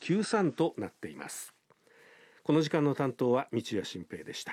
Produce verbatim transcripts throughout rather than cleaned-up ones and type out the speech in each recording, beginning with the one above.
きゅうさんとなっています。この時間の担当は道谷新平でした。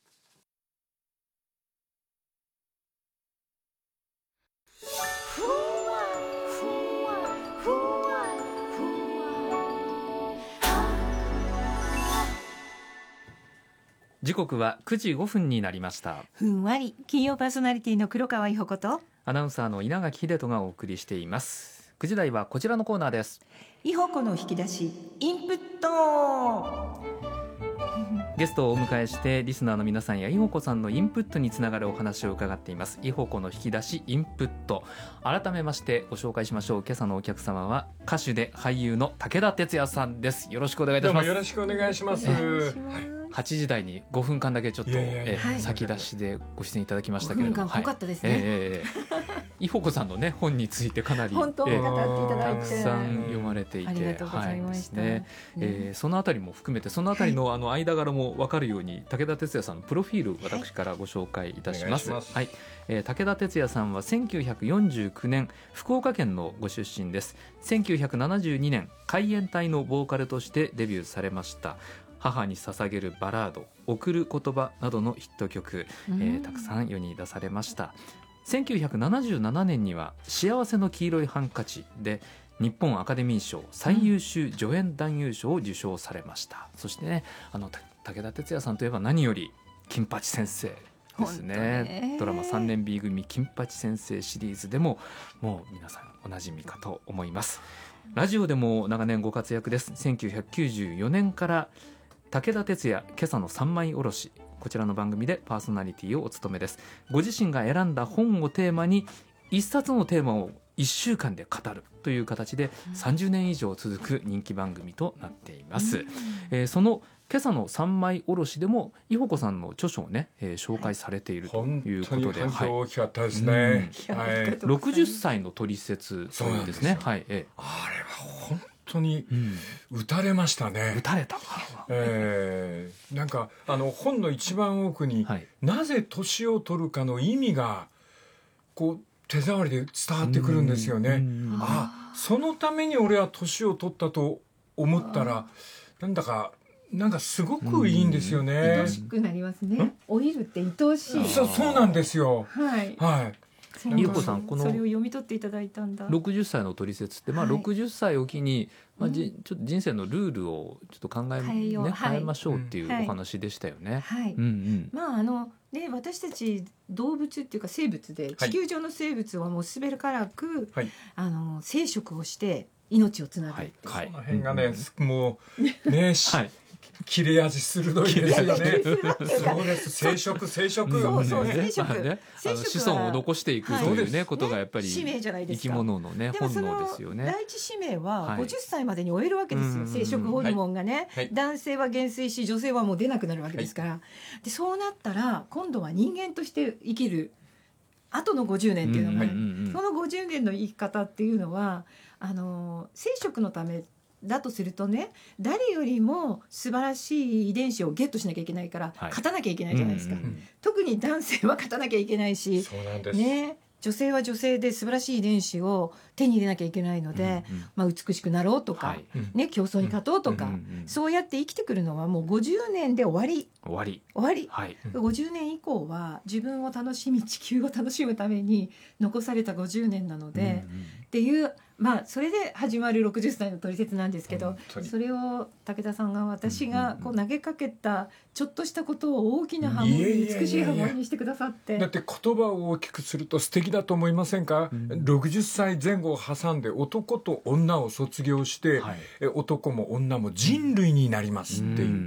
時刻はくじごふんになりました。 ふんわり金曜パーソナリティの黒川伊保子とアナウンサーの稲垣秀人がお送りしています。くじ台はこちらのコーナーです。 伊保子の引き出しインプット。 ゲストをお迎えしてリスナーの皆さんや伊保子さんのインプットにつながるお話を伺っています。伊保子の引き出しインプット、改めましてご紹介しましょう。今朝のお客様は歌手で俳優の武田鉄矢さんです。よろしくお願いいたします。 どうもよろしくお願いします。 はちじ台にごふんかんだけちょっといやいやいや、 え先出しでご出演いただきましたけれども、 ごふんかん濃かったですね、 はい、えー伊保子さんの、ね、本についてかなり本当語っていただいてたくさん読まれていて、 ありがとうございました、はいねえー、そのあたりも含めてそのあたり の, あの間柄も分かるように武田鉄矢さんのプロフィール私からご紹介いたします、はいはい、えー、武田鉄矢さんはせんきゅうひゃくよんじゅうきゅうねん福岡県のご出身です。せんきゅうひゃくななじゅうにねん海援隊のボーカルとしてデビューされました。母に捧げるバラード、贈る言葉などのヒット曲、えー、たくさん世に出されました。せんきゅうひゃくななじゅうななねんには幸せの黄色いハンカチで日本アカデミー賞最優秀助演男優賞を受賞されました、うん、そしてね、あの武田鉄矢さんといえば何より金八先生ですね。ドラマさんねん B 組金八先生シリーズでももう皆さんおなじみかと思います。ラジオでも長年ご活躍です。せんきゅうひゃくきゅうじゅうよねんから武田鉄矢今朝の三枚おろし、こちらの番組でパーソナリティをお務めです。ご自身が選んだ本をテーマに一冊のテーマをいっしゅうかんで語るという形でさんじゅうねん以上続く人気番組となっています、うんえー、その今朝の三枚おろしでも伊保子さんの著書をね、えー、紹介されているということで、 本当に反響大きかったですね、 うんはい、ろくじゅっさいのトリセツというですね、はいえー、 あれは本当に打たれましたね、 うん、打たれた、 えー、なんかあの本の一番奥に、はい、なぜ年を取るかの意味がこう手触りで伝わってくるんですよね。あ、そのために俺は年を取ったと思ったらなんだかなんかすごくいいんですよね。 愛おしくなりますね。老いるって愛おしい。 そう、そうなんですよ。 はい。 はい。 伊保子さん、このそれを読み取っていただいたんだ。 ろくじゅっさいのトリセツって、まあ、ろくじゅっさいを機に、はい、まあ、じちょっと人生のルールをちょっと考え、 変え、 ね、 はい、 変えましょうっていうお話でしたよね。 はい、うんうん、まああのね、私たち動物っていうか生物で、地球上の生物はもうすべからく、はい、あの生殖をして命をつなぐ、はいはい、この辺がね、うん、もうねはい切れ味鋭いですよね。そうです。生殖生殖。 そうそう、生殖。 ね、あの子孫を残していくというね、はい、ことがやっぱり使命じゃないですか。 生き物のね本能ですよね。 第一使命はごじゅっさいまでに終えるわけですよ。はい、生殖ホルモンがね、はい、男性は減衰し女性はもう出なくなるわけですから。はい、でそうなったら今度は人間として生きる後のごじゅうねんっていうのが、そのごじゅうねんの生き方っていうのはあの生殖のためだとするとね、誰よりも素晴らしい遺伝子をゲットしなきゃいけないから、はい、勝たなきゃいけないじゃないですか、うんうんうん、特に男性は勝たなきゃいけないし、 そうなんです、 ね、女性は女性で素晴らしい遺伝子を手に入れなきゃいけないので、うんうん、まあ、美しくなろうとか、はいね、競争に勝とうとか、うんうんうん、そうやって生きてくるのはもうごじゅうねんで終わり終わり終わり、 はい、 ごじゅうねん以降は自分を楽しみ地球を楽しむために残されたごじゅうねんなので、うんうん、っていう、まあ、それで始まるろくじゅっさいのトリセツなんですけど、それを武田さんが私がこう投げかけたちょっとしたことを大きな波紋に美しい波紋にしてくださって、 だって言葉を大きくすると素敵だと思いませんか、うん、ろくじゅっさいぜん後を挟んで男と女を卒業して、はい、男も女も人類になりますっていう、うん、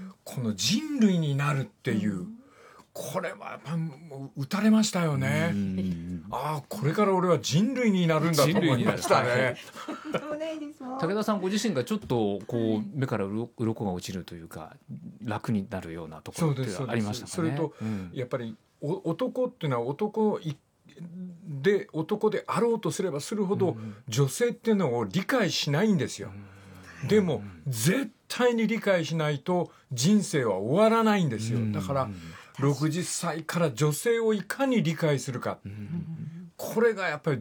この人類になるっていう、うん、これはやっぱもう打たれましたよね。うん、ああ、これから俺は人類になるんだと思いましたね。 武田さんご自身がちょっとこう目から鱗が落ちるというか楽になるようなところってありましたかね。 それと、うん、やっぱり男っていうのは男で男であろうとすればするほど、うん、女性っていうのを理解しないんですよ。うん、でも、うん、絶対に理解しないと人生は終わらないんですよ。だから、うん、ろくじゅっさいから女性をいかに理解するか、うん、これがやっぱり